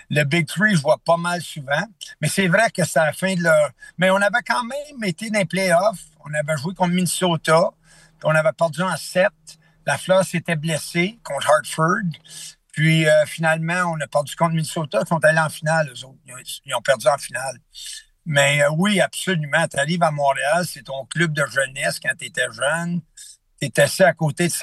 Le Big Three, je vois pas mal souvent. Mais c'est vrai que c'est à la fin de leur... Mais on avait quand même été dans les playoffs. On avait joué contre Minnesota. Puis on avait perdu en 7. La Fleur s'était blessée contre Hartford. Puis finalement, on a perdu contre Minnesota. Ils sont allés en finale, eux autres. Ils ont perdu en finale. Mais oui, absolument. Tu arrives à Montréal, c'est ton club de jeunesse quand tu étais jeune. Tu étais assis à côté de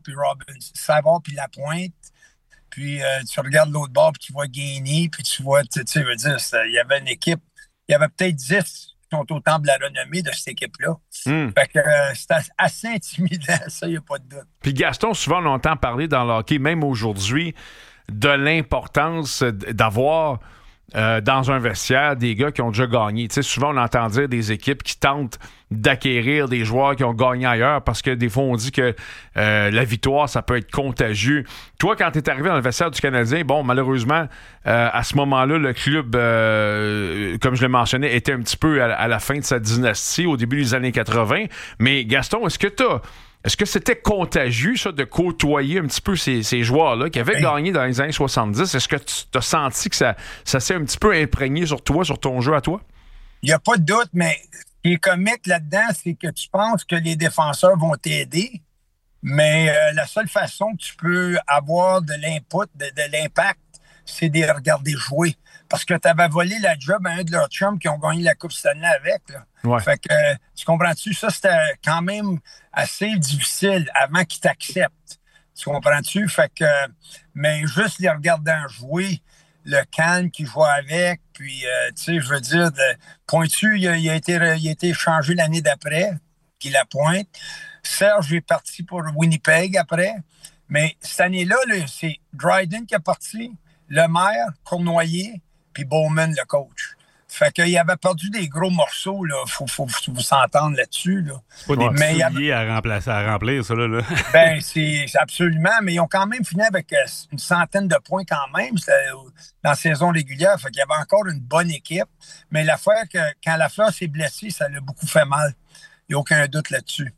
Savard puis Lapointe. Puis tu regardes l'autre bord, puis tu vois Gainey, puis tu vois, tu sais, veux dire, il y avait une équipe, il y avait peut-être 10 qui sont au temple de la renommée de cette équipe-là. Fait que c'était assez intimidant, ça, il n'y a pas de doute. Puis Gaston, souvent on entend parler dans le hockey, même aujourd'hui, de l'importance d'avoir dans un vestiaire des gars qui ont déjà gagné. Tu sais, souvent, on entend dire des équipes qui tentent d'acquérir des joueurs qui ont gagné ailleurs parce que des fois, on dit que la victoire, ça peut être contagieux. Toi, quand tu es arrivé dans le vestiaire du Canadien, bon, malheureusement, à ce moment-là, le club, comme je l'ai mentionné, était un petit peu à la fin de sa dynastie, au début des années 80. Mais Gaston, est-ce que c'était contagieux, ça, de côtoyer un petit peu ces joueurs-là qui avaient gagné dans les années 70? Est-ce que tu as senti que ça s'est un petit peu imprégné sur toi, sur ton jeu à toi? Il n'y a pas de doute, mais ce qui est comique là-dedans, c'est que tu penses que les défenseurs vont t'aider, mais la seule façon que tu peux avoir de l'input, de l'impact, c'est de les regarder jouer. Parce que tu avais volé la job à un de leurs chums qui ont gagné la Coupe Stanley avec. Là. Ouais. Fait que, tu comprends-tu? Ça, c'était quand même assez difficile avant qu'ils t'acceptent. Tu comprends-tu? Fait que, mais juste les regardant jouer, le calme qu'ils jouent avec, puis, tu sais, je veux dire, Pointu, il a été changé l'année d'après, qui la pointe. Serge est parti pour Winnipeg après. Mais cette année-là, c'est Dryden qui est parti, Lemaire, Cournoyer, puis Bowman, le coach. Fait qu'il avait perdu des gros morceaux, là. Faut vous s'entendre là-dessus, là. C'est pas des petits souliers à remplir, ça, là. Ben, c'est absolument, mais ils ont quand même fini avec une centaine de points quand même dans la saison régulière. Fait qu'il y avait encore une bonne équipe. Mais l'affaire que quand Lafleur s'est blessé, ça l'a beaucoup fait mal. Il n'y a aucun doute là-dessus.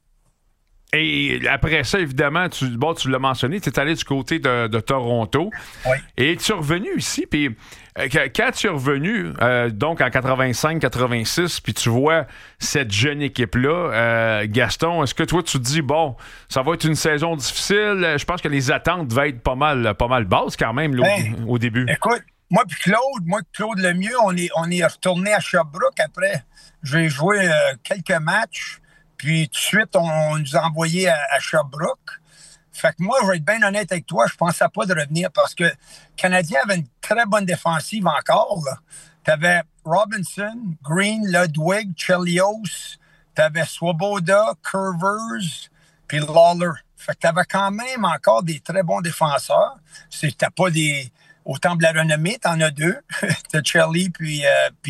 Et après ça, évidemment, tu l'as mentionné, tu es allé du côté de Toronto. Oui. Et tu es revenu ici, puis quand tu es revenu, donc en 85-86, puis tu vois cette jeune équipe-là, Gaston, est-ce que toi, tu te dis, bon, ça va être une saison difficile? Je pense que les attentes devaient être pas mal basses quand même là, au début. Écoute, moi et Claude Lemieux, on est retourné à Sherbrooke après. J'ai joué quelques matchs. Puis, tout de suite, on nous a envoyés à Sherbrooke. Fait que moi, je vais être bien honnête avec toi, je pensais pas de revenir parce que le Canadien avait une très bonne défensive encore. Tu avais Robinson, Green, Ludwig, Chelios, tu avais Swoboda, Curvers, puis Lawler. Fait que tu avais quand même encore des très bons défenseurs. T'as pas des... Au temple de la renommée, t'en as deux. T'as Chelly puis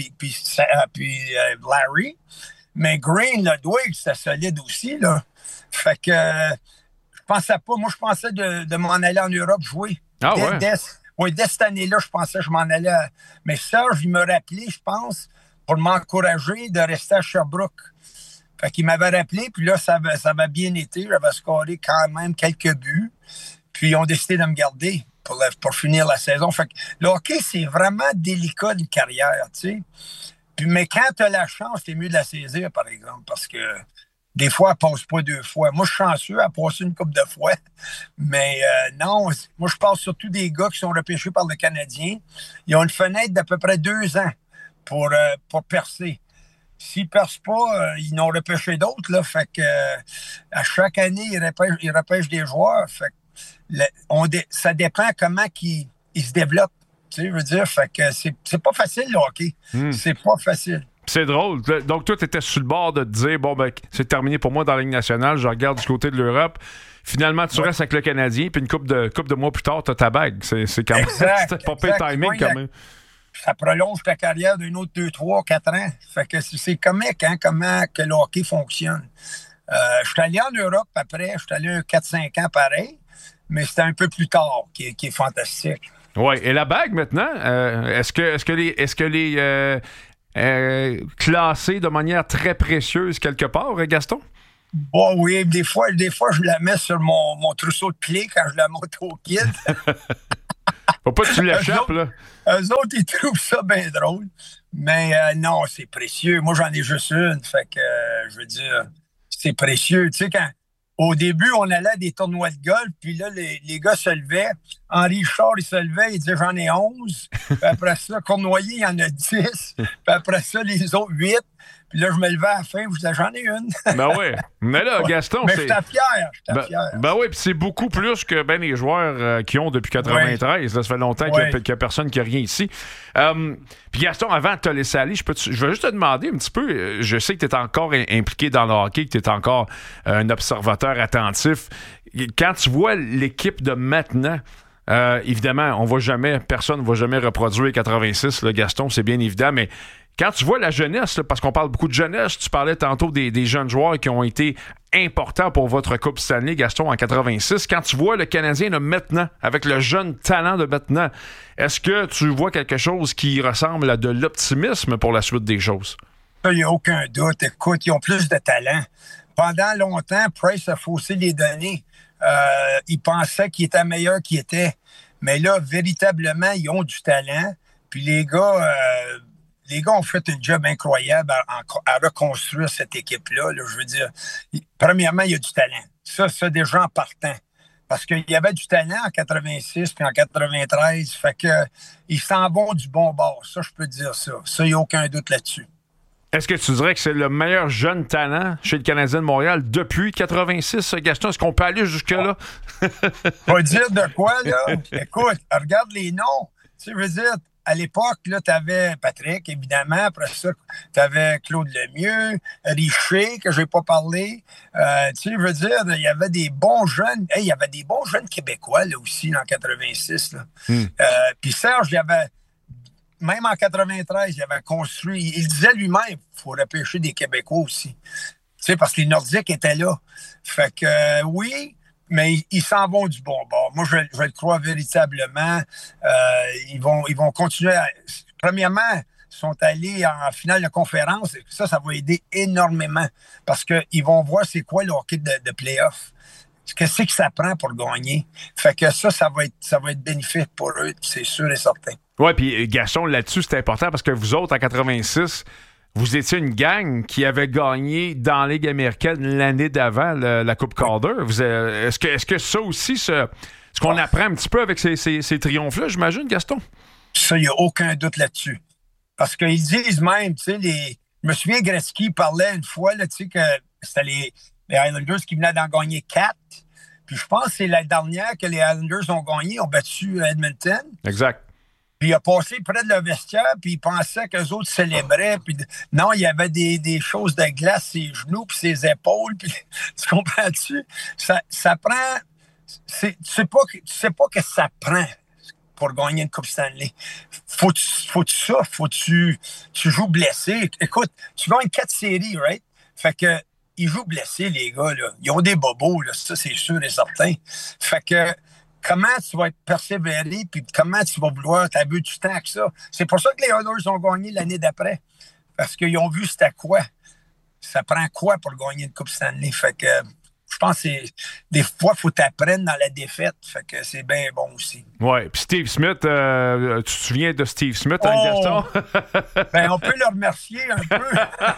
Larry. Mais Green, Ludwig, c'était solide aussi, là. Fait que je pensais pas. Moi, je pensais de m'en aller en Europe jouer. Ah ouais? Dès cette année-là, je pensais que je m'en allais. Mais Serge, il m'a rappelé, je pense, pour m'encourager de rester à Sherbrooke. Fait qu'il m'avait rappelé, puis là, ça avait bien été. J'avais scoré quand même quelques buts. Puis ils ont décidé de me garder pour finir la saison. Fait que le hockey, c'est vraiment délicat d'une carrière, tu sais. Mais quand tu as la chance, c'est mieux de la saisir, par exemple, parce que des fois, elle passe pas deux fois. Moi, je suis chanceux, elle a passé une couple de fois. Mais non, moi, je parle surtout des gars qui sont repêchés par le Canadien. Ils ont une fenêtre d'à peu près 2 ans pour percer. S'ils ne percent pas, ils n'ont repêché d'autres. Là, fait que à chaque année, ils repêchent des joueurs. Fait que ça dépend comment ils se développent. Tu sais, je veux dire, fait que c'est pas facile, le hockey. C'est pas facile. C'est drôle. Donc, toi, tu étais sur le bord de te dire, bon, ben, c'est terminé pour moi dans la Ligue nationale, je regarde du côté de l'Europe. Finalement, tu restes avec le Canadien, puis une couple de mois plus tard, tu as ta bague. C'est quand même... C'était pas pire timing, quand même. Ça prolonge ta carrière d'un autre 2, 3, 4 ans. Fait que c'est comique, hein, comment que le hockey fonctionne. Je suis allé en Europe après, je suis allé 4-5 ans pareil, mais c'était un peu plus tard qui est fantastique. Oui, et la bague maintenant, est-ce que les classée de manière très précieuse quelque part, Gaston? Bon, oui, des fois, je la mets sur mon trousseau de clés quand je la monte au kid. Faut pas que tu l'échappes, là. Eux autres, ils trouvent ça bien drôle. Mais non, c'est précieux. Moi, j'en ai juste une. Fait que, je veux dire, c'est précieux. Tu sais, au début, on allait à des tournois de golf, puis là, les gars se levaient. Henri Richard, il se levait, il disait, j'en ai 11. Puis après ça, Cournoyer, il y en a 10. Puis après ça, les autres, 8. Puis là, je me levais à la fin, je disais, j'en ai une. Ben oui. Mais là, Gaston, mais c'est... j'étais fier. Ben oui, puis c'est beaucoup plus que les joueurs qui ont depuis 93. Là, ça fait longtemps qu'il n'y a personne qui a rien ici. Puis Gaston, avant de te laisser aller, je vais juste te demander un petit peu, je sais que tu es encore impliqué dans le hockey, que tu es encore un observateur attentif. Quand tu vois l'équipe de maintenant, évidemment, personne ne va jamais reproduire 86, là, Gaston, c'est bien évident, mais quand tu vois la jeunesse, là, parce qu'on parle beaucoup de jeunesse, tu parlais tantôt des jeunes joueurs qui ont été importants pour votre Coupe Stanley, Gaston, en 86. Quand tu vois le Canadien de maintenant, avec le jeune talent de maintenant, est-ce que tu vois quelque chose qui ressemble à de l'optimisme pour la suite des choses? Il n'y a aucun doute. Écoute, ils ont plus de talent. Pendant longtemps, Price a faussé les données. Il pensait qu'il était meilleur qu'il était. Mais là, véritablement, ils ont du talent. Puis les gars ont fait un job incroyable à reconstruire cette équipe-là. Là. Je veux dire, premièrement, il y a du talent. Ça déjà en partant. Parce qu'il y avait du talent en 86 puis en 93. Fait que ils s'en vont du bon bord. Ça, je peux dire ça. Ça, il n'y a aucun doute là-dessus. Est-ce que tu dirais que c'est le meilleur jeune talent chez le Canadien de Montréal depuis 86, Gaston? Est-ce qu'on peut aller jusque-là? Pas dire de quoi, là? Écoute, regarde les noms. Tu sais, je veux dire, à l'époque, là, t'avais Patrick, évidemment. Après ça, t'avais Claude Lemieux, Richer, que j'ai pas parlé. Tu sais, je veux dire, il y avait des bons jeunes. Il y avait des bons jeunes Québécois, là, aussi, en 86, là. Puis Serge, il y avait... Même en 93, il avait construit... Il disait lui-même, il faut repêcher des Québécois aussi. Tu sais, parce que les Nordiques étaient là. Fait que, oui... Mais ils s'en vont du bon bord. Moi, je le crois véritablement. Ils vont continuer à... Premièrement, ils sont allés en finale de conférence. Ça va aider énormément parce qu'ils vont voir c'est quoi le hockey de play-off. Qu'est-ce que ça prend pour gagner? Fait que ça va être bénéfique pour eux, c'est sûr et certain. Oui, puis Gaston, là-dessus, c'est important parce que vous autres, en 86... Vous étiez une gang qui avait gagné dans la Ligue américaine l'année d'avant la Coupe Calder. Est-ce que ça aussi, ce qu'on apprend un petit peu avec ces triomphes-là, j'imagine, Gaston? Ça, il n'y a aucun doute là-dessus. Parce qu'ils disent même, tu sais, je me souviens, Gretzky parlait une fois, là, tu sais, que c'était les Islanders qui venaient d'en gagner 4. Puis je pense que c'est la dernière que les Islanders ont gagné, ont battu Edmonton. Exact. Puis il a passé près de le vestiaire, puis il pensait qu'eux autres célébraient. Puis non, il y avait des choses de glace, ses genoux, puis ses épaules. Puis, tu comprends-tu? Ça prend... Tu sais pas que ça prend pour gagner une Coupe Stanley. Faut que tu joues blessé. Écoute, tu gagnes 4 séries, right? Fait que ils jouent blessés, les gars, là. Ils ont des bobos, là. Ça, c'est sûr et certain. Fait que comment tu vas être persévéré, puis comment tu vas vouloir t'abuser du temps que ça. C'est pour ça que les Oilers ont gagné l'année d'après. Parce qu'ils ont vu c'était quoi. Ça prend quoi pour gagner une Coupe Stanley. Fait que je pense que des fois, il faut t'apprendre dans la défaite. Fait que c'est bien bon aussi. Oui. Puis Steve Smith, tu te souviens de Steve Smith, hein, Gaston? Ben, on peut le remercier un peu.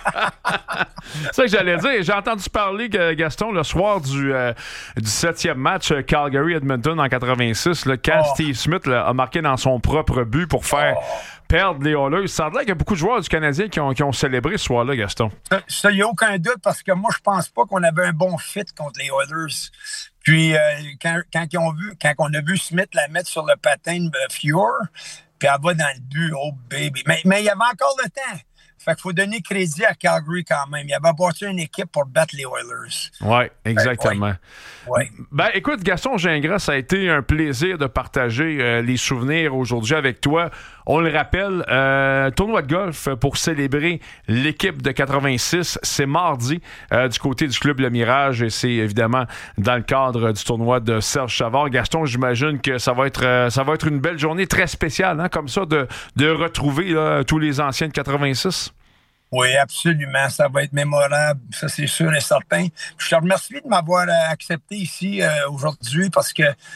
C'est ça que j'allais dire. J'ai entendu parler, Gaston, le soir du 7e match Calgary-Edmonton en 86, là, quand Steve Smith là, a marqué dans son propre but pour faire perdre les Oilers. Ça semble qu'il y a beaucoup de joueurs du Canadien qui ont célébré ce soir-là, Gaston. Ça, il n'y a aucun doute parce que moi, je pense pas qu'on avait un bon fit contre les Oilers. Puis, quand on a vu Smith la mettre sur le patin de Fuhr, puis elle va dans le but, oh baby. Mais il y avait encore le temps. Fait qu'il faut donner crédit à Calgary quand même. Il avait bâti une équipe pour battre les Oilers. Oui, exactement. Ouais. Ben, écoute, Gaston Gingras, ça a été un plaisir de partager les souvenirs aujourd'hui avec toi. On le rappelle, tournoi de golf pour célébrer l'équipe de 86. C'est mardi du côté du Club Le Mirage et c'est évidemment dans le cadre du tournoi de Serge Savard. Gaston, j'imagine que ça va être une belle journée très spéciale, hein, comme ça, de retrouver là, tous les anciens de 86. Oui, absolument. Ça va être mémorable. Ça, c'est sûr et certain. Je te remercie de m'avoir accepté ici aujourd'hui parce que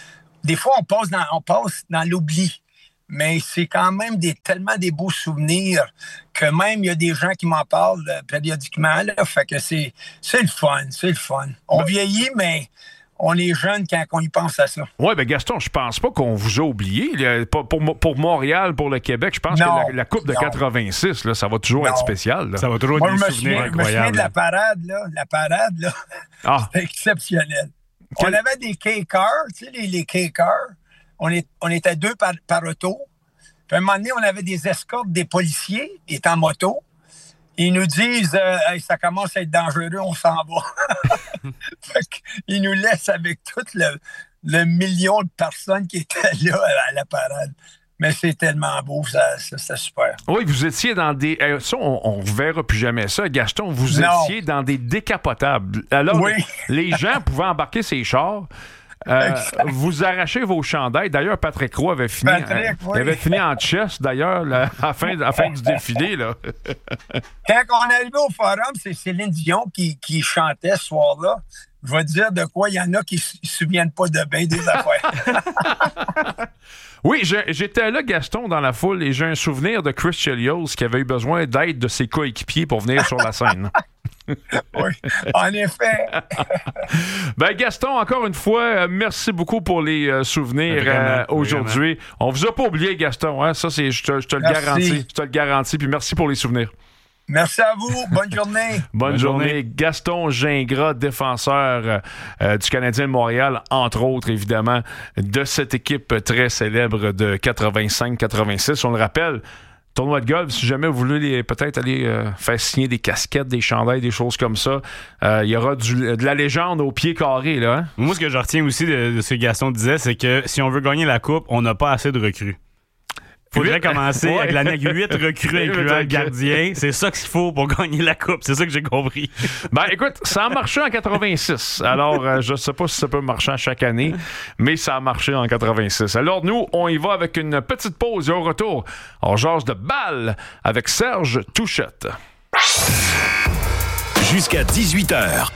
des fois, on passe dans l'oubli. Mais c'est quand même tellement des beaux souvenirs que même il y a des gens qui m'en parlent périodiquement. Là, fait que c'est le fun. On vieillit, mais on est jeune quand on y pense à ça. Oui, bien Gaston, je pense pas qu'on vous a oublié. Pour Montréal, pour le Québec, je pense que la Coupe de 86, là, ça va toujours être spécial. Là. Ça va toujours être des souvenirs incroyables. Je me souviens de la parade, là. C'était exceptionnel. On avait des K-cars, tu sais, les K-cars. On était 2 par auto. Puis à un moment donné, on avait des escortes des policiers, ils étaient en moto. Ils nous disent hey, ça commence à être dangereux, on s'en va. Ils nous laissent avec tout le million de personnes qui étaient là à la parade. Mais c'est tellement beau, c'était super. Oui, vous étiez dans des... Ça, on ne verra plus jamais ça. Gaston, vous étiez dans des décapotables. Alors, les gens pouvaient embarquer ces chars. Vous arrachez vos chandails. D'ailleurs, Patrick Roy avait fini, avait fini en chess, d'ailleurs, à la fin du défilé. Là. Quand on est arrivé au forum, c'est Céline Dion qui chantait ce soir-là. Je vais dire de quoi il y en a qui ne se souviennent pas de bien des affaires. Oui, j'étais là, Gaston, dans la foule, et j'ai un souvenir de Chris Chelios qui avait eu besoin d'aide de ses coéquipiers pour venir sur la scène. Oui, en effet. Ben Gaston, encore une fois, merci beaucoup pour les souvenirs aujourd'hui. Vraiment. On vous a pas oublié, Gaston. Hein? Ça, je te le garantis. Je te le garantis. Puis merci pour les souvenirs. Merci à vous. Bonne journée. Bonne journée. Gaston Gingras, défenseur du Canadien de Montréal, entre autres, évidemment, de cette équipe très célèbre de 85-86. On le rappelle, tournoi de golf, si jamais vous voulez peut-être aller faire signer des casquettes, des chandails, des choses comme ça, il y aura de la légende au pied carré. Là, hein? Moi, ce que je retiens aussi de ce que Gaston disait, c'est que si on veut gagner la Coupe, on n'a pas assez de recrues. Il faudrait commencer avec l'année 8 recrues incluant le gardien. C'est ça qu'il faut pour gagner la Coupe. C'est ça que j'ai compris. Ben écoute, ça a marché en 86. Alors, je ne sais pas si ça peut marcher à chaque année, mais ça a marché en 86. Alors, nous, on y va avec une petite pause et au retour, on jase de balle avec Serge Touchette. Jusqu'à 18h.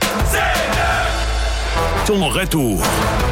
Ton retour.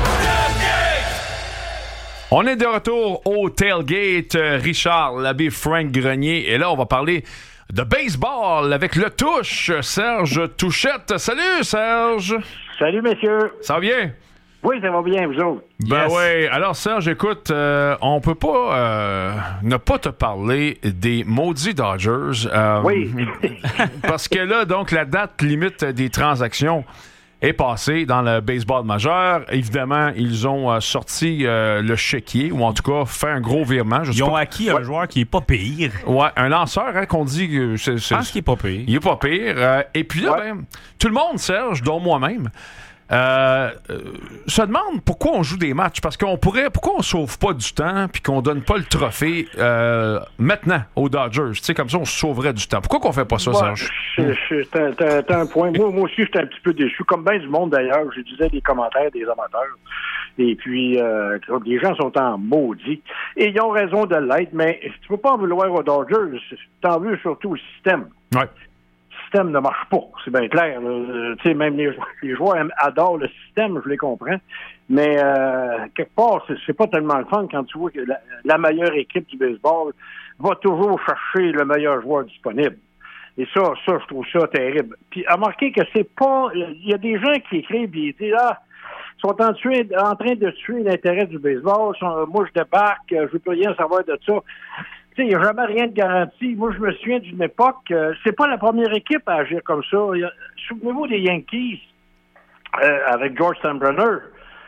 On est de retour au Tailgate. Richard Labbé, Frank Grenier. Et là, on va parler de baseball avec le touche, Serge Touchette. Salut, Serge. Salut, messieurs. Ça va bien? Oui, ça va bien, vous autres. Ben oui. Alors, Serge, écoute, on peut pas ne pas te parler des maudits Dodgers. Oui. Parce que là, donc, la date limite des transactions est passé dans le baseball majeur. Évidemment, ils ont sorti le chéquier, ou en tout cas fait un gros virement. Ils ont acquis un joueur qui est pas pire. Ouais, un lanceur, hein, qu'on dit que je pense qu'il est pas pire. Il est pas pire. Et puis là, tout le monde, Serge, dont moi-même, se demande pourquoi on joue des matchs. Parce pourquoi on sauve pas du temps puis qu'on donne pas le trophée maintenant aux Dodgers. Tu sais, comme ça, on se sauverait du temps. Pourquoi qu'on fait pas ça, Serge? T'as un point. Moi aussi, j'étais un petit peu déçu. Comme bien du monde, d'ailleurs. Je disais des commentaires des amateurs. Et puis, les gens sont en maudit. Et ils ont raison de l'être, mais tu peux pas en vouloir aux Dodgers. T'en veux surtout au système. Ouais. Le système ne marche pas, c'est bien clair. Tu sais, même les joueurs adorent le système, je les comprends. Mais quelque part, c'est pas tellement le fun quand tu vois que la meilleure équipe du baseball va toujours chercher le meilleur joueur disponible. Et ça, je trouve ça terrible. Puis, remarquez que c'est pas... Il y a des gens qui écrivent et ils disent ils sont en train de tuer l'intérêt du baseball. Moi, je débarque, je veux plus rien savoir de ça. Il n'y a jamais rien de garanti. Moi, je me souviens d'une époque, c'est pas la première équipe à agir comme ça. Souvenez-vous des Yankees avec George Steinbrenner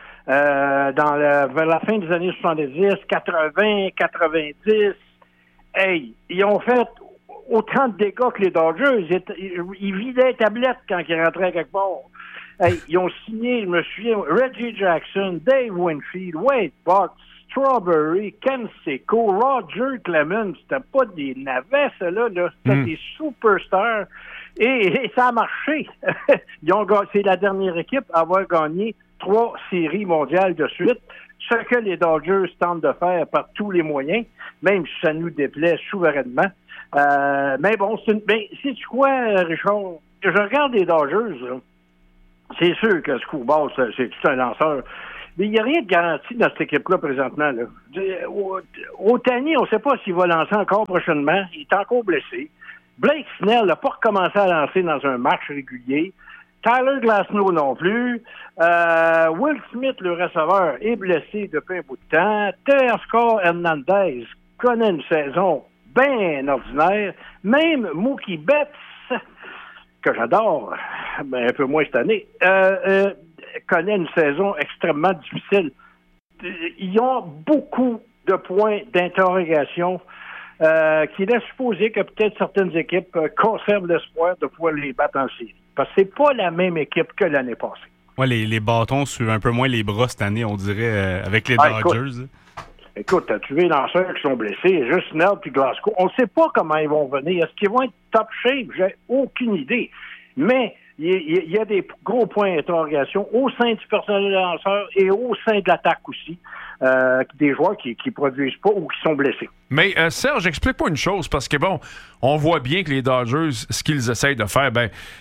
vers la fin des années 70, 80, 90. Hey, ils ont fait autant de dégâts que les Dodgers. Ils vidaient les tablettes quand ils rentraient quelque part. Hey, ils ont signé, je me souviens, Reggie Jackson, Dave Winfield, Wade Buck, Strawberry, Ken Seco, Roger Clemens. C'était pas des navets, ceux-là. C'était des superstars. Et ça a marché. C'est la dernière équipe à avoir gagné 3 séries mondiales de suite. Ce que les Dodgers tentent de faire par tous les moyens, même si ça nous déplaît souverainement. Mais bon, sais-tu quoi, Richard? Je regarde les Dodgers, là. C'est sûr que Screwball, c'est tout un lanceur. Mais il n'y a rien de garanti dans cette équipe-là présentement. Là. Otani, on ne sait pas s'il va lancer encore prochainement. Il est encore blessé. Blake Snell n'a pas recommencé à lancer dans un match régulier. Tyler Glasnow non plus. Will Smith, le receveur, est blessé depuis un bout de temps. Teoscar Hernandez connaît une saison bien ordinaire. Même Mookie Betts, que j'adore, mais un peu moins cette année, connaît une saison extrêmement difficile. Ils ont beaucoup de points d'interrogation qui laissent supposer que peut-être certaines équipes conservent l'espoir de pouvoir les battre en série. Parce que c'est pas la même équipe que l'année passée. Ouais, les bâtons suivent un peu moins les bras cette année, on dirait, avec les Dodgers. Écoute, tu veux les lanceurs qui sont blessés, juste Snell puis Glasgow. On ne sait pas comment ils vont venir. Est-ce qu'ils vont être top shape? J'ai aucune idée. Mais il y a des gros points d'interrogation au sein du personnel de lanceurs et au sein de l'attaque aussi. Des joueurs qui produisent pas ou qui sont blessés. Mais Serge, explique-moi une chose, parce que bon, on voit bien que les Dodgers, ce qu'ils essayent de faire,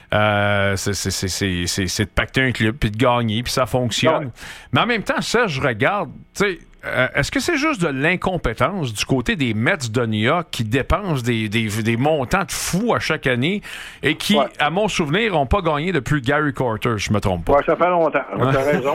c'est de pacter un club, puis de gagner, puis ça fonctionne. Ouais. Mais en même temps, Serge, je regarde, tu sais, est-ce que c'est juste de l'incompétence du côté des Mets de New York qui dépensent des montants de fous à chaque année et qui, à mon souvenir, n'ont pas gagné depuis Gary Carter, je me trompe pas? Oui, ça fait longtemps. Tu as raison.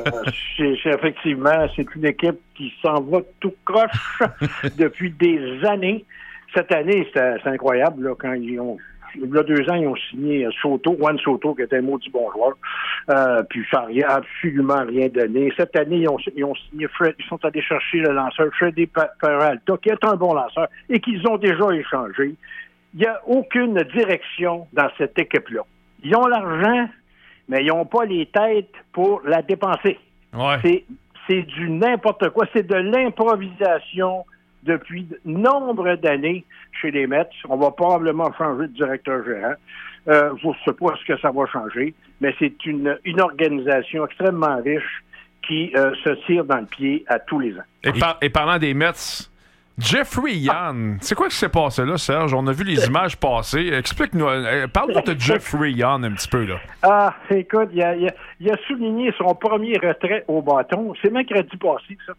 Effectivement, c'est une équipe qui s'en va tout croche depuis des années. Cette année, c'est incroyable, là, quand il y a 2 ans, ils ont signé Juan Soto, qui était un maudit bon joueur. Puis ça n'a absolument rien donné. Cette année, ils ont signé Fred. Ils sont allés chercher le lanceur Freddy Peralta, qui est un bon lanceur, et qu'ils ont déjà échangé. Il n'y a aucune direction dans cette équipe-là. Ils ont l'argent, mais ils n'ont pas les têtes pour la dépenser. Ouais. C'est du n'importe quoi. C'est de l'improvisation depuis nombre d'années chez les Mets. On va probablement changer de directeur gérant. Je ne sais pas ce que ça va changer, mais c'est une organisation extrêmement riche qui se tire dans le pied à tous les ans. Et parlant des Mets, Jeffrey Young, c'est quoi qui s'est passé là, Serge? On a vu les images passer. Explique-nous, parle-nous de Jeffrey Young un petit peu, là. Ah, écoute, il a souligné son premier retrait au bâton. C'est mercredi passé, ça.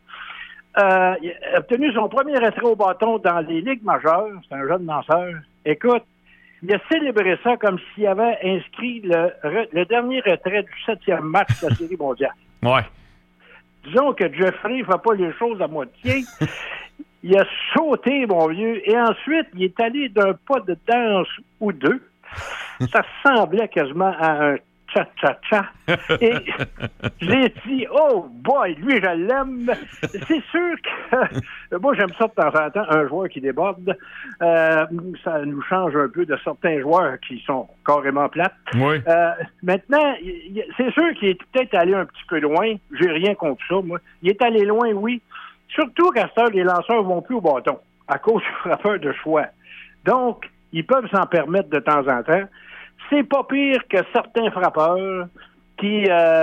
Il a obtenu son premier retrait au bâton dans les ligues majeures. C'est un jeune lanceur. Écoute, il a célébré ça comme s'il avait inscrit le dernier retrait du 7e match de la Série mondiale. Ouais. Disons que Jeffrey ne fait pas les choses à moitié. Il a sauté, mon vieux, et ensuite, il est allé d'un pas de danse ou deux. Ça ressemblait quasiment à un cha-cha-cha. Et j'ai dit, oh boy, lui, je l'aime. C'est sûr que moi, j'aime ça de temps en temps, un joueur qui déborde. Ça nous change un peu de certains joueurs qui sont carrément plates. Oui. Maintenant, c'est sûr qu'il est peut-être allé un petit peu loin. J'ai rien contre ça, moi. Il est allé loin, oui. Surtout qu'à cette heure, les lanceurs ne vont plus au bâton à cause du frappeur de choix. Donc, ils peuvent s'en permettre de temps en temps. C'est pas pire que certains frappeurs qui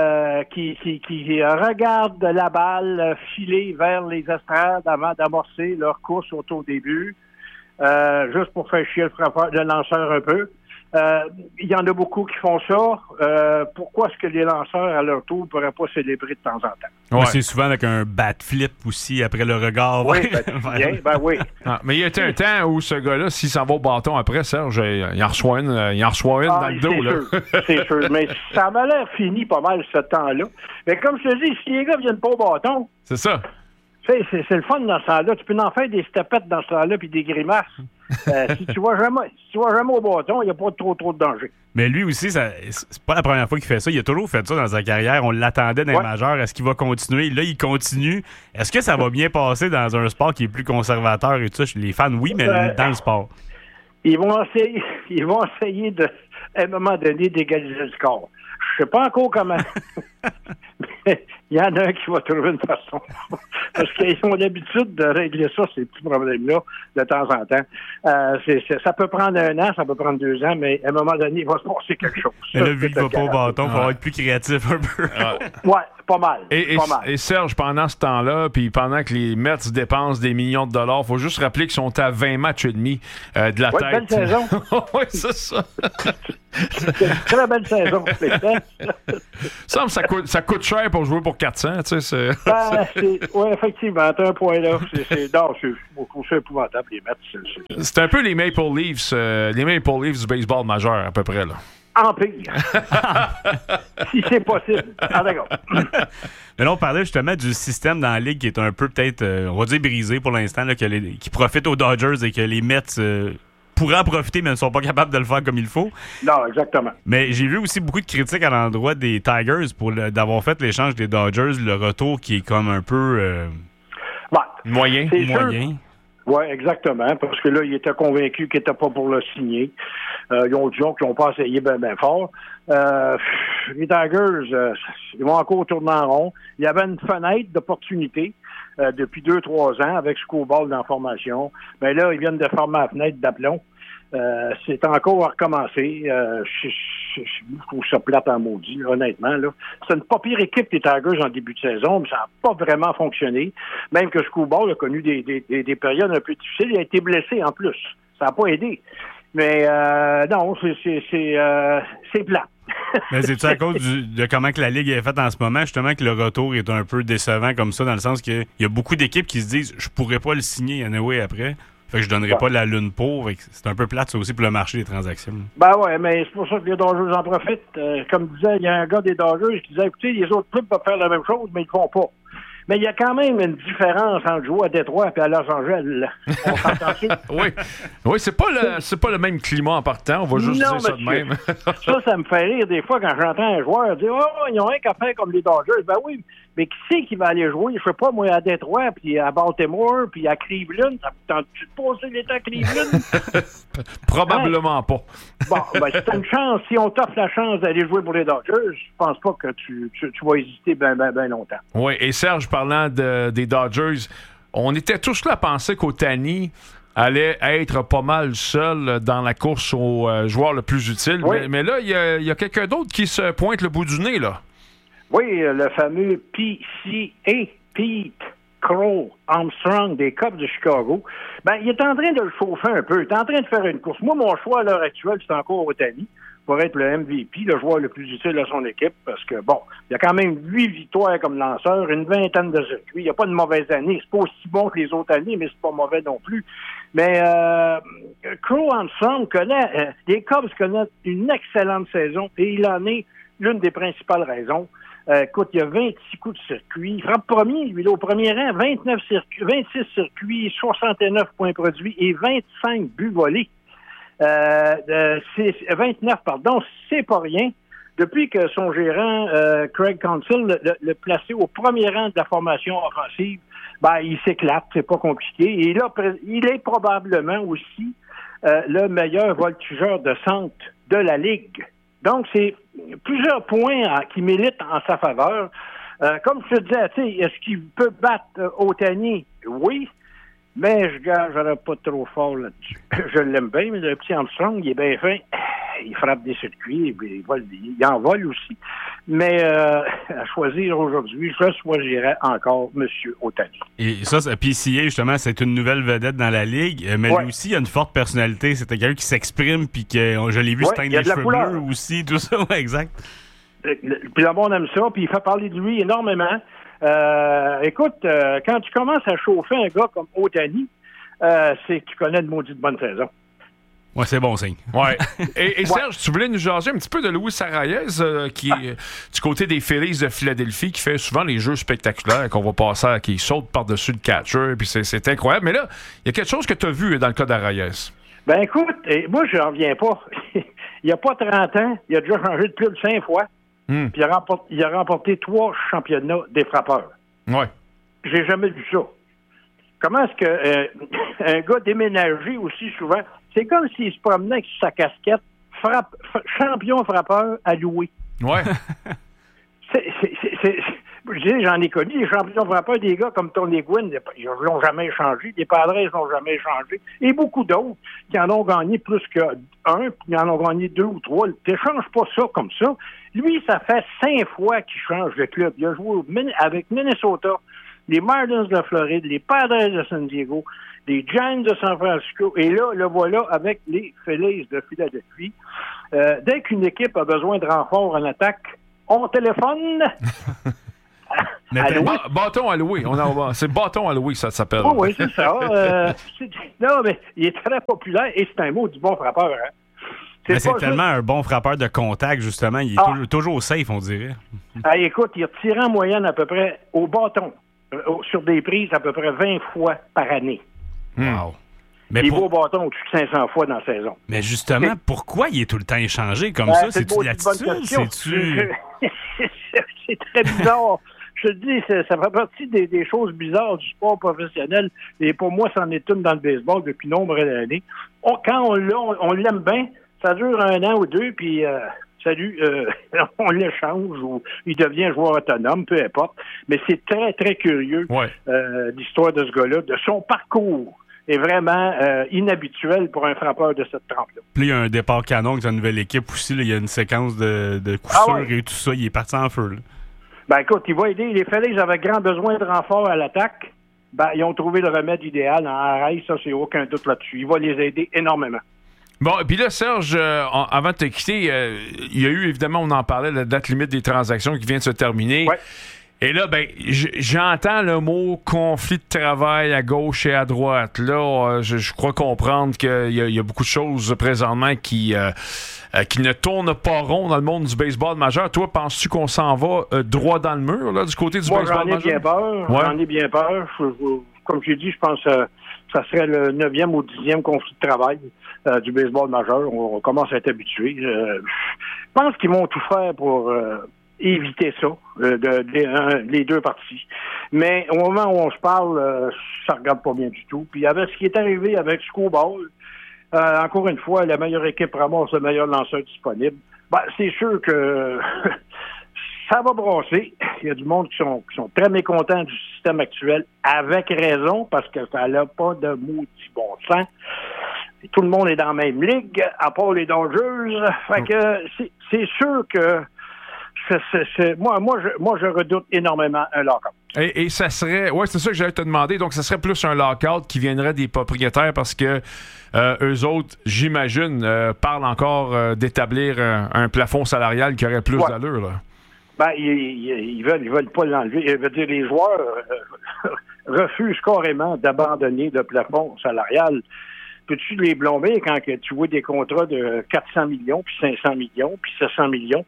regardent la balle filer vers les estrades avant d'amorcer leur course au début, juste pour faire chier le lanceur un peu. Il y en a beaucoup qui font ça. Pourquoi est-ce que les lanceurs, à leur tour, ne pourraient pas célébrer de temps en temps? Ouais. C'est souvent avec un bat flip aussi après le regard. Oui, oui. Ah, mais il y a un temps où ce gars-là, s'il s'en va au bâton après, Serge, il en reçoit une dans le dos. Là. C'est sûr. Mais ça m'a l'air fini pas mal ce temps-là. Mais comme je te dis, si les gars viennent pas au bâton... C'est ça. C'est le fun dans ce temps-là. Tu peux en faire des stepettes dans ce temps-là puis des grimaces. Si tu vas jamais au bâton, il n'y a pas trop de danger. Mais lui aussi, c'est pas la première fois qu'il fait ça. Il a toujours fait ça dans sa carrière. On l'attendait dans les majeurs. Est-ce qu'il va continuer? Là, il continue. Est-ce que ça va bien passer dans un sport qui est plus conservateur et tout ça? Les fans, oui, mais dans le sport. Ils vont essayer à un moment donné d'égaliser le score. Je sais pas encore comment. Mais il y en a un qui va trouver une façon. Parce qu'ils ont l'habitude de régler ça, ces petits problèmes-là, de temps en temps. Ça peut prendre 1 an, ça peut prendre 2 ans, mais à un moment donné, il va se passer quelque chose. Mais là, vu qu'il va pas au bâton, il va être plus créatif un peu. Ouais, pas mal. Et Serge, pendant ce temps-là, puis pendant que les Mets dépensent des millions de dollars, il faut juste rappeler qu'ils sont à 20 matchs et demi de la tête. Belle saison. Oui, c'est ça. C'était une très belle saison pour les Pens. Ça coûte cher pour jouer pour 400, tu sais. Oui, effectivement, t'as un point là. Je trouve ça épouvantable, les Mets. C'est un peu les Maple Leafs du baseball majeur, à peu près, là. En pire. Si c'est possible. Ah, d'accord. Mais là, on parlait justement du système dans la Ligue qui est un peu, peut-être, on va dire, brisé pour l'instant, là, qui profite aux Dodgers et que les Mets pourraient en profiter, mais ne sont pas capables de le faire comme il faut. Non, exactement. Mais j'ai vu aussi beaucoup de critiques à l'endroit des Tigers d'avoir fait l'échange des Dodgers, le retour qui est comme un peu... moyen. Oui, exactement, parce que là, ils étaient convaincus qu'ils n'étaient pas pour le signer. Ils ont dit qu'ils n'ont pas essayé bien fort. Les Tigers, ils vont encore tourner en rond. Il y avait une fenêtre d'opportunité depuis 2-3 ans avec Scoball dans la formation. Mais là, ils viennent de fermer la fenêtre d'aplomb. C'est encore à recommencer. Je trouve ça plate en maudit, honnêtement. Là. C'est une pas pire équipe des Tigers en début de saison, mais ça n'a pas vraiment fonctionné. Même que Scoball a connu des périodes un peu difficiles. Il a été blessé en plus. Ça n'a pas aidé. Mais non, c'est plate. Mais c'est-tu à cause de comment que la Ligue est faite en ce moment, justement, que le retour est un peu décevant comme ça, dans le sens qu'il y a beaucoup d'équipes qui se disent « je pourrais pas le signer anyway après ». Fait que je donnerais pas la lune pour. C'est un peu plate, ça aussi, pour le marché des transactions. Ben ouais, mais c'est pour ça que les Dodgers en profitent. Comme disait, il y a un gars des Dodgers qui disait, écoutez, les autres clubs peuvent faire la même chose, mais ils le font pas. Mais il y a quand même une différence entre jouer à Détroit et à Los Angeles. On s'entend dessus? Oui, c'est pas le même climat en partant. On va juste dire ça de même. ça me fait rire des fois quand j'entends un joueur dire « Oh, ils ont un qu'à faire comme les Dodgers. » Ben oui, mais qui c'est qui va aller jouer? Je sais pas, moi, à Détroit, puis à Baltimore, puis à Cleveland. T'as-tu posé l'état à Cleveland? Probablement pas. Bon, ben c'est une chance. Si on t'offre la chance d'aller jouer pour les Dodgers, je pense pas que tu vas hésiter bien longtemps. Oui, et Serge, parlant des Dodgers, on était tous là à penser qu'Ohtani allait être pas mal seul dans la course au joueur le plus utile. Oui. Mais là, il y a quelqu'un d'autre qui se pointe le bout du nez, là. Oui, le fameux PCA, Pete Crow Armstrong des Cubs de Chicago. Ben, il est en train de le chauffer un peu. Il est en train de faire une course. Moi, mon choix à l'heure actuelle, c'est encore Ohtani pour être le MVP, le joueur le plus utile à son équipe, parce que, bon, il y a quand même 8 victoires comme lanceur, une vingtaine de circuits. Il n'y a pas de mauvaise année. C'est pas aussi bon que les autres années, mais c'est pas mauvais non plus. Mais Crow Armstrong les Cubs connaissent une excellente saison, et il en est l'une des principales raisons. Écoute, il y a 26 coups de circuit. Il frappe premier, lui, là, au premier rang, 26 circuits, 69 points produits et 25 buts volés. 29, c'est pas rien. Depuis que son gérant, Craig Counsell, l'a placé au premier rang de la formation offensive, ben, il s'éclate, c'est pas compliqué. Et là, il est probablement aussi le meilleur voltigeur de centre de la Ligue. Donc, c'est plusieurs points qui militent en sa faveur. Comme je te disais, est-ce qu'il peut battre Ohtani? Oui, mais je gagerais pas trop fort là-dessus. Je l'aime bien, mais le petit Armstrong, il est bien fin. Il frappe des circuits, il en vole aussi. Mais à choisir aujourd'hui, je choisirais encore M. Ohtani. Et ça, PCA, justement, c'est une nouvelle vedette dans la Ligue, mais lui aussi, il a une forte personnalité. C'était quelqu'un qui s'exprime, puis que je l'ai vu se teindre les cheveux bleus aussi, tout ça, exact. Puis le monde aime ça, puis il fait parler de lui énormément. Écoute, quand tu commences à chauffer un gars comme Ohtani, c'est que tu connais de maudite bonne saison. Ouais, c'est bon signe. Ouais. Et Serge, tu voulais nous jaser un petit peu de Luis Arraez, qui est du côté des Phillies de Philadelphie, qui fait souvent les jeux spectaculaires qu'on va passer à, qui saute par-dessus le catcher, puis c'est incroyable. Mais là, il y a quelque chose que tu as vu dans le cas d'Arraez. Ben écoute, moi, je n'en reviens pas. Il n'y a pas 30 ans, il a déjà changé de club 5 fois, puis il a remporté 3 championnats des frappeurs. Ouais. J'ai jamais vu ça. Comment est-ce que un gars déménagé aussi souvent, c'est comme s'il se promenait avec sa casquette, champion frappeur à louer. Ouais. J'en ai connu des champions frappeurs, des gars comme Tony Gwynn, ils l'ont jamais échangé, les Padres l'ont jamais échangé, et beaucoup d'autres qui en ont gagné plus qu'un, puis qui en ont gagné 2 ou 3. Tu n'échanges pas ça comme ça. Lui, ça fait 5 fois qu'il change de club. Il a joué avec Minnesota, les Marlins de la Floride, les Padres de San Diego, les Giants de San Francisco, et là, le voilà avec les Phillies de Philadelphie. Dès qu'une équipe a besoin de renfort en attaque, on téléphone. Bâton à Louis. C'est bâton à Louis, ça s'appelle. Oh, oui, c'est ça. Non, mais il est très populaire et c'est un mot du bon frappeur. Hein? C'est tellement un bon frappeur de contact, justement. Il est toujours safe, on dirait. Écoute, il tire en moyenne à peu près au bâton, sur des prises à peu près 20 fois par année. Wow. Il va au bâton au-dessus de 500 fois dans la saison. Mais justement, pourquoi il est tout le temps échangé comme ça? C'est-tu l'attitude? C'est très bizarre. Je te dis, ça fait partie des choses bizarres du sport professionnel. Et pour moi, c'en est une dans le baseball depuis nombre d'années. Quand on l'aime bien, ça dure 1 an ou 2, puis on l'échange ou il devient joueur autonome, peu importe. Mais c'est très, très curieux, l'histoire de ce gars-là, de son parcours. Est vraiment inhabituel pour un frappeur de cette trempe-là. Puis il y a un départ canon avec sa nouvelle équipe aussi. Là, il y a une séquence de coups sûrs et tout ça. Il est parti en feu. Là. Ben écoute, il va aider. Les Phillies avaient grand besoin de renfort à l'attaque. Ben, ils ont trouvé le remède idéal en arrêt. Ça, c'est aucun doute là-dessus. Il va les aider énormément. Bon, puis là, Serge, avant de te quitter, il y a eu, évidemment, on en parlait, la date limite des transactions qui vient de se terminer. Ouais. Et là, ben, j'entends le mot conflit de travail à gauche et à droite. Là, je crois comprendre qu'il y a beaucoup de choses présentement qui ne tournent pas rond dans le monde du baseball majeur. Toi, penses-tu qu'on s'en va droit dans le mur, là, du côté du baseball majeur? J'en ai bien peur. Comme j'ai dit, je pense que ça serait le 9e ou 10e conflit de travail du baseball majeur. On commence à être habitué. Je pense qu'ils vont tout faire pour éviter ça, les deux parties. Mais au moment où on se parle, ça regarde pas bien du tout. Puis avec ce qui est arrivé avec Screwball, encore une fois, la meilleure équipe ramasse le meilleur lanceur disponible. Ben, c'est sûr que ça va brasser. Il y a du monde qui sont très mécontents du système actuel, avec raison, parce que ça n'a pas de maudit bon sens. Tout le monde est dans la même ligue, à part les Dodgers. Fait que c'est sûr que moi, je redoute énormément un lockout. Et ça serait... Oui, c'est ça que j'allais te demander. Donc, ça serait plus un lockout qui viendrait des propriétaires parce que eux autres, j'imagine, parlent encore d'établir un plafond salarial qui aurait plus d'allure, là. Ben, ils veulent pas l'enlever. Je veux dire, les joueurs refusent carrément d'abandonner le plafond salarial. Peux-tu les blâmer quand tu vois des contrats de 400 millions, puis 500 millions, puis 700 millions?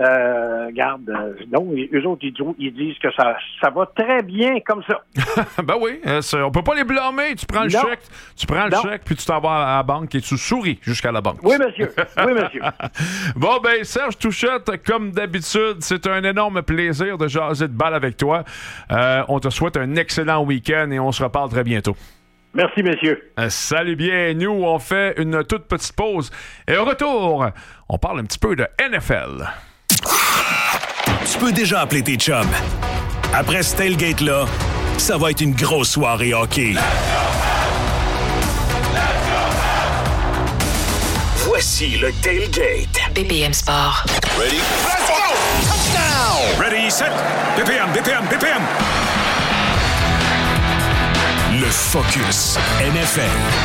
Non, eux autres, ils disent que ça va très bien comme ça. Ben oui, on peut pas les blâmer. Tu prends le chèque, puis tu t'en vas à la banque et tu souris jusqu'à la banque. Oui, monsieur. Oui, monsieur. Bon, ben, Serge Touchette, comme d'habitude, c'est un énorme plaisir de jaser de balle avec toi. On te souhaite un excellent week-end et on se reparle très bientôt. Merci, messieurs. Salut bien. Nous, on fait une toute petite pause. Et au retour, on parle un petit peu de NFL. Tu peux déjà appeler tes chums. Après ce tailgate-là, ça va être une grosse soirée hockey. Voici le tailgate. BPM Sport. Ready? Let's go! Touchdown! Ready, set, BPM. Le Focus NFL.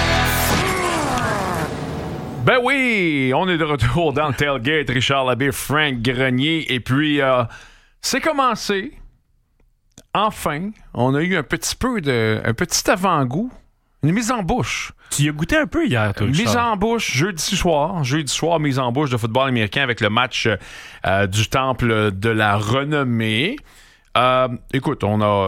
Ben oui, on est de retour dans le tailgate. Richard Labbé, Frank Grenier. Et puis, c'est commencé. Enfin, on a eu un petit avant-goût. Une mise en bouche. Tu y as goûté un peu hier, toi, Mise en bouche, jeudi soir, mise en bouche de football américain avec le match du Temple de la Renommée. Écoute,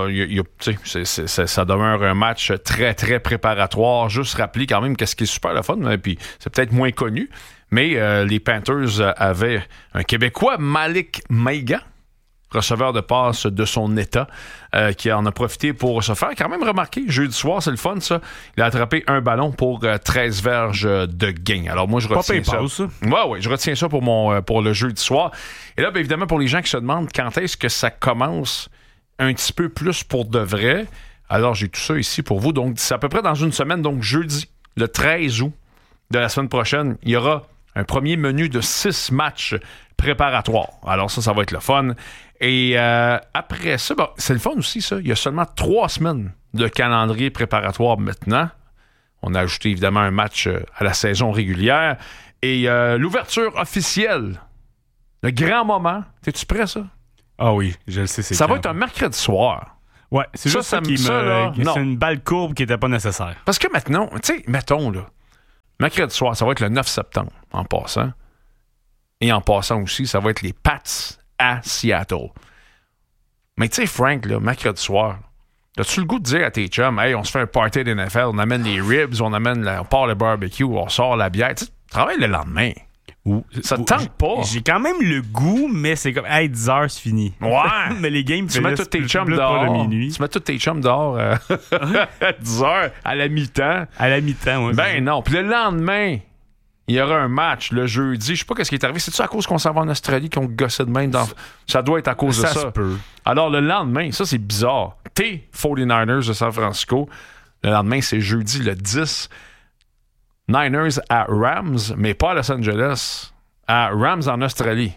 ça demeure un match très, très préparatoire. Juste rappeler quand même qu'est-ce qui est super le fun, puis c'est peut-être moins connu, mais les Panthers avaient un Québécois, Malik Maiga, receveur de passe de son état, qui en a profité pour se faire quand même remarquer. Jeudi soir, c'est le fun, ça. Il a attrapé un ballon pour 13 verges de gain. Alors moi, je retiens ça. Ouais, je retiens ça pour le jeudi soir. Et là, bien évidemment, pour les gens qui se demandent quand est-ce que ça commence un petit peu plus pour de vrai, alors j'ai tout ça ici pour vous. Donc, c'est à peu près dans une semaine, donc jeudi, le 13 août de la semaine prochaine, il y aura un premier menu de 6 matchs préparatoires. Alors ça va être le fun. Et après ça, c'est le fun aussi, ça. Il y a seulement 3 semaines de calendrier préparatoire maintenant. On a ajouté évidemment un match à la saison régulière. Et l'ouverture officielle, le grand moment. T'es-tu prêt, ça? Ah oui, je le sais. Ça va être un mercredi soir. Ouais, c'est juste ça qui c'est une balle courbe qui n'était pas nécessaire. Parce que maintenant, tu sais, mettons, là, mercredi soir, ça va être le 9 septembre, en passant. Et en passant aussi, ça va être les Pats à Seattle. Mais tu sais, Frank, là, mercredi soir, as-tu le goût de dire à tes chums, hey, on se fait un party d'NFL, on amène les ribs, on part le barbecue, on sort la bière. Tu travailles le lendemain. Ça te tente pas. J'ai quand même le goût, mais c'est comme, hey, 10 heures, c'est fini. Ouais. Mais les games, tu mets tous tes chums dehors. Tu mets tous tes chums dehors à 10 heures, à la mi-temps. À la mi-temps, oui. Ben non. Puis le lendemain, il y aura un match le jeudi. Je sais pas ce qui est arrivé. C'est-tu à cause qu'on s'en va en Australie qu'on gossait de même? Ça doit être à cause de ça. Ça se peut. Alors le lendemain, ça c'est bizarre. T'es 49ers de San Francisco. Le lendemain, c'est jeudi le 10. Niners à Rams, mais pas à Los Angeles. À Rams en Australie.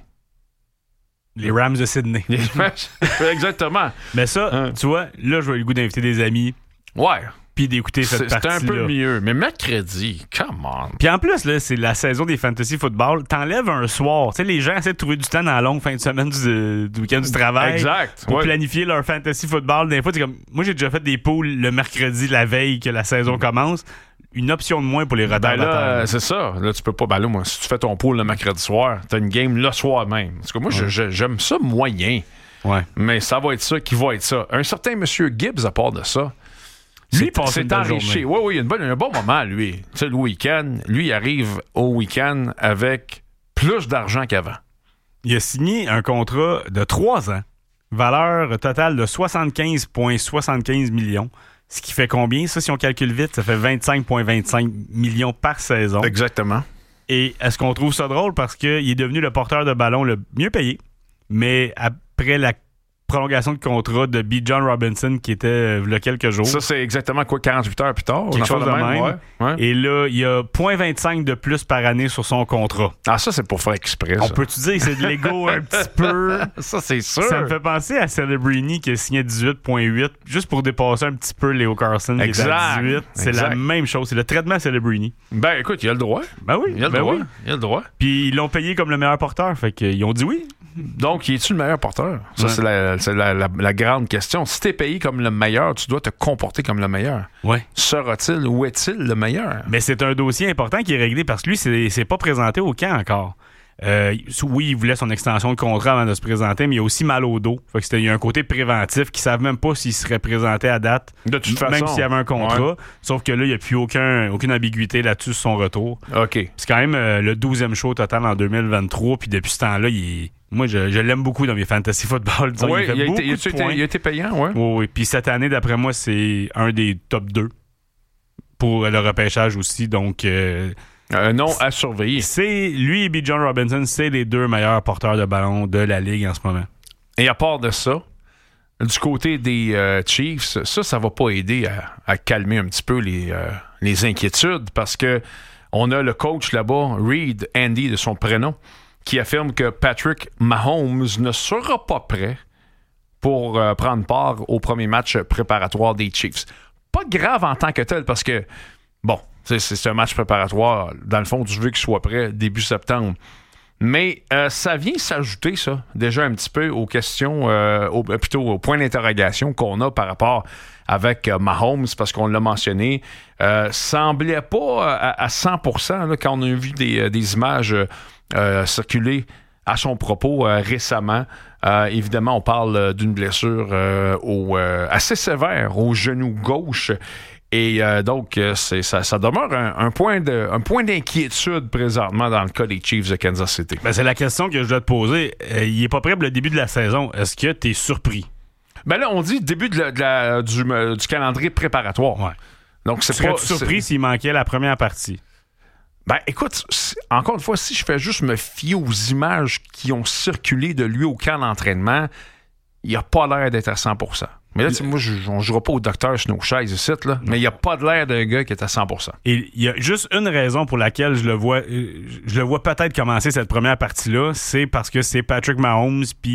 Les Rams de Sydney. Exactement. Mais ça, tu vois, là, je vais le goût d'inviter des amis. Ouais. Puis d'écouter cette partie-là. C'est un peu mieux. Mais mercredi, come on. Puis en plus, là, c'est la saison des fantasy football. T'enlèves un soir. Tu sais, les gens essaient de trouver du temps dans la longue fin de semaine du week-end du travail. Exact. Pour planifier leur fantasy football. Des fois, c'est comme, moi, j'ai déjà fait des poules le mercredi, la veille que la saison commence. Une option de moins pour les retardataires. C'est ça. Là, tu peux pas. Ben là, moi, si tu fais ton pool le mercredi soir, t'as une game le soir même. Parce que moi, j'aime ça moyen. Ouais. Mais ça va être ça qui va être ça. Un certain monsieur Gibbs, à part de ça, c'est enrichi. Oui, il y a un bon moment, lui. Tu sais, le week-end, lui, il arrive au week-end avec plus d'argent qu'avant. Il a signé un contrat de 3 ans, valeur totale de 75,75 millions. Ce qui fait combien? Ça, si on calcule vite, ça fait 25,25 millions par saison. Exactement. Et est-ce qu'on trouve ça drôle? Parce qu'il est devenu le porteur de ballon le mieux payé. Mais après la prolongation de contrat de B. John Robinson, qui était il y a quelques jours. Ça, c'est exactement quoi, 48 heures plus tard? Quelque chose de même. Ouais. Et là, il y a 0,25 de plus par année sur son contrat. Ah, ça, c'est pour faire exprès. On peut-tu dire que c'est de l'ego un petit peu? Ça, c'est sûr. Ça me fait penser à Celebrini qui a signé 18,8 juste pour dépasser un petit peu Leo Carlson qui était à 18. C'est la même chose. C'est le traitement Celebrini. Ben, écoute, il a le droit. Ben oui. Il a le droit. Puis ils l'ont payé comme le meilleur porteur. Fait qu'ils ont dit oui. Donc, es-tu le meilleur porteur? Ça, c'est la grande question. Si t'es payé comme le meilleur, tu dois te comporter comme le meilleur. Ouais. Sera-t-il ou est-il le meilleur? Mais c'est un dossier important qui est réglé parce que lui, c'est pas présenté au camp encore. Oui, il voulait son extension de contrat avant de se présenter, mais il a aussi mal au dos. Fait que il y a un côté préventif qui ne savent même pas s'il serait présenté à date, de toute façon, même s'il y avait un contrat. Ouais. Sauf que là, il n'y a plus aucune ambiguïté là-dessus sur son retour. OK. C'est quand même le 12e show total en 2023, puis depuis ce temps-là, moi, je l'aime beaucoup dans mes fantasy football. Oui, il a été payant, oui. Oui. Puis cette année, d'après moi, c'est un des top 2 pour le repêchage aussi. Donc, un nom à surveiller. Lui et B. John Robinson, c'est les 2 meilleurs porteurs de ballon de la Ligue en ce moment. Et à part de ça, du côté des Chiefs, ça va pas aider à calmer un petit peu les inquiétudes parce que on a le coach là-bas, Reed Andy de son prénom, qui affirme que Patrick Mahomes ne sera pas prêt pour prendre part au premier match préparatoire des Chiefs. Pas grave en tant que tel parce que, bon, c'est un match préparatoire. Dans le fond, tu veux qu'il soit prêt début septembre. Mais ça vient s'ajouter, ça, déjà un petit peu aux questions, plutôt aux points d'interrogation qu'on a par rapport avec Mahomes, parce qu'on l'a mentionné. Semblait pas à 100% là, quand on a vu des images circuler à son propos récemment. Évidemment, on parle d'une blessure assez sévère au genou gauche. Et donc, ça demeure un point d'inquiétude présentement dans le cas des Chiefs de Kansas City. Ben, c'est la question que je dois te poser. Il est pas prêt pour le début de la saison. Est-ce que tu es surpris? Ben là, on dit début du calendrier préparatoire. Ouais. Donc, c'est pas surpris s'il manquait la première partie. Ben, écoute, encore une fois, si je fais juste me fier aux images qui ont circulé de lui au camp d'entraînement, il n'a pas l'air d'être à 100%. Mais là, moi, on ne jouera pas au docteur Snowshies ici, là, mais il n'y a pas de l'air d'un gars qui est à 100%. Et il y a juste une raison pour laquelle je le vois peut-être commencer cette première partie-là, c'est parce que c'est Patrick Mahomes puis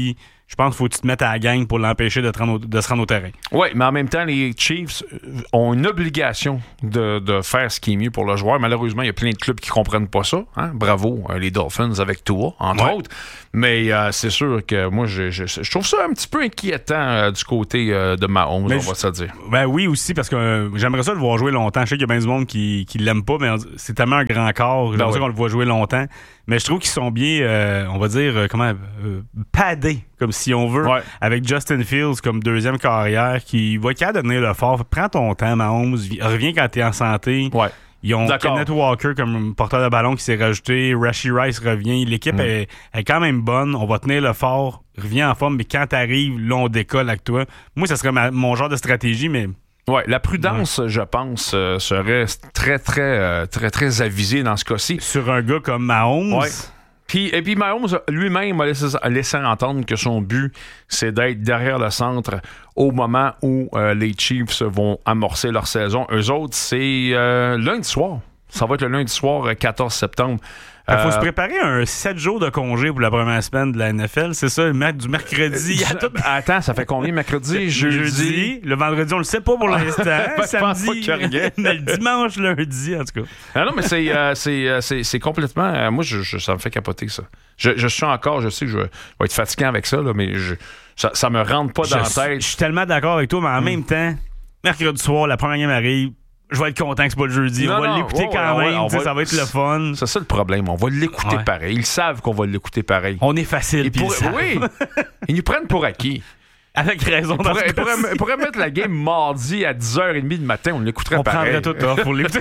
je pense qu'il faut que tu te mettes à la gang pour l'empêcher de se rendre au terrain. Oui, mais en même temps, les Chiefs ont une obligation de faire ce qui est mieux pour le joueur. Malheureusement, il y a plein de clubs qui ne comprennent pas ça. Hein? Bravo, les Dolphins avec Tua, entre autres. Mais c'est sûr que moi, je trouve ça un petit peu inquiétant du côté de Mahomes, on va se dire. Ben oui, aussi, parce que j'aimerais ça le voir jouer longtemps. Je sais qu'il y a bien du monde qui l'aime pas, mais c'est tellement un grand corps. J'aimerais ça qu'on le voit jouer longtemps. Mais je trouve qu'ils sont bien, on va dire, padés, comme si on veut, avec Justin Fields comme deuxième carrière, qui va être capable de tenir le fort. Prends ton temps, Mahomes. Reviens quand t'es en santé. Ouais. Ils ont Kenneth Walker comme porteur de ballon qui s'est rajouté. Rashee Rice revient. L'équipe est quand même bonne. On va tenir le fort. Reviens en forme, mais quand t'arrives, là, on décolle avec toi. Moi, ça serait mon genre de stratégie, mais... Oui, la prudence, je pense, serait très avisée dans ce cas-ci. Sur un gars comme Mahomes. Ouais. Et puis Mahomes lui-même a laissé entendre que son but, c'est d'être derrière le centre au moment où les Chiefs vont amorcer leur saison. Eux autres, c'est lundi soir. Ça va être le lundi soir, 14 septembre. Il faut se préparer un 7 jours de congé pour la première semaine de la NFL. C'est ça, du mercredi à tout... Attends, ça fait combien mercredi? Jeudi? Le vendredi, on le sait pas pour l'instant. Samedi, mais le dimanche, lundi, en tout cas. Non, mais c'est complètement... moi, ça me fait capoter, ça. Je suis encore, je sais que je vais être fatiguant avec ça, là, mais ça me rentre pas dans la tête. Je suis tellement d'accord avec toi, mais en même temps, mercredi soir, la première game arrive. Je vais être content que c'est pas le jeudi. On va l'écouter quand même. Ça va être le fun. C'est ça le problème. On va l'écouter pareil. Ils savent qu'on va l'écouter pareil. On est facile. Oui. Ils nous prennent pour acquis. Avec raison. Ils pourraient mettre la game mardi à 10h30 du matin. On l'écouterait pareil. On prendrait tout pour l'écouter.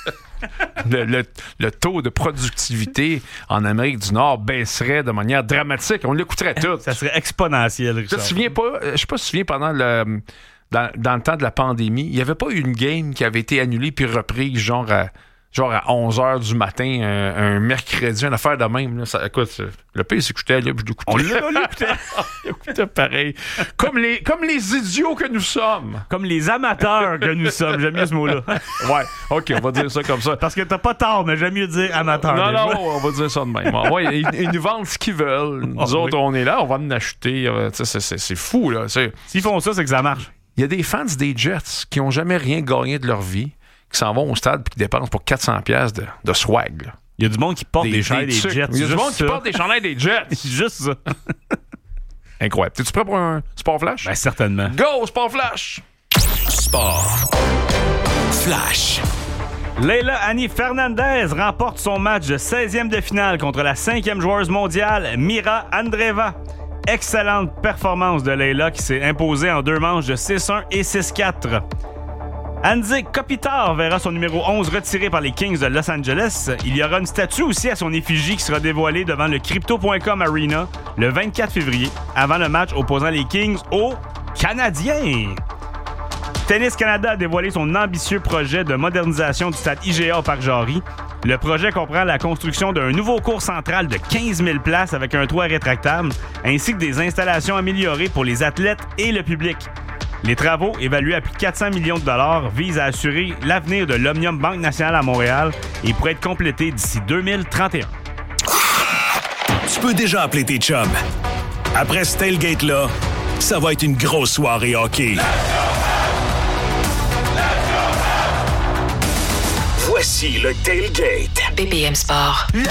Le taux de productivité en Amérique du Nord baisserait de manière dramatique. On l'écouterait tout. Ça serait exponentiel, Richard. Je sais pas si tu te souviens pendant dans le temps de la pandémie, il n'y avait pas eu une game qui avait été annulée puis reprise genre à 11h du matin, un mercredi, une affaire de même. Là. Ça, écoute, le pire, c'est que j'étais là puis je l'écoutais. On l'écoutait. On l'écoutait pareil. Comme les idiots que nous sommes. Comme les amateurs que nous sommes. J'aime mieux ce mot-là. Ouais, OK, on va dire ça comme ça. Parce que t'as pas tort, mais j'aime mieux dire amateur. Non, on va dire ça de même. Ouais, ils nous vendent ce qu'ils veulent. Nous autres, on est là, on va en acheter. C'est fou, là. S'ils font ça, c'est que ça marche. Il y a des fans des Jets qui n'ont jamais rien gagné de leur vie, qui s'en vont au stade et qui dépensent pour 400$ de swag. Là. Il y a du monde qui porte des chandails des Jets. Il y a du monde qui porte des chandails des Jets. C'est juste ça. Incroyable. Es-tu prêt pour un Sport Flash? Ben, certainement. Go, Sport Flash! Sport Flash. Leila Annie Fernandez remporte son match de 16e de finale contre la 5e joueuse mondiale, Mira Andreeva. Excellente performance de Leila qui s'est imposée en 2 manches de 6-1 et 6-4. Andy Kopitar verra son numéro 11 retiré par les Kings de Los Angeles. Il y aura une statue aussi à son effigie qui sera dévoilée devant le Crypto.com Arena le 24 février, avant le match opposant les Kings aux Canadiens. Tennis Canada a dévoilé son ambitieux projet de modernisation du stade IGA au Parc Jarry. Le projet comprend la construction d'un nouveau court central de 15 000 places avec un toit rétractable, ainsi que des installations améliorées pour les athlètes et le public. Les travaux, évalués à plus de 400 millions de dollars, visent à assurer l'avenir de l'Omnium Banque Nationale à Montréal et pourraient être complétés d'ici 2031. Tu peux déjà appeler tes chums. Après ce tailgate-là, ça va être une grosse soirée hockey. Voici le tailgate. BPM Sport.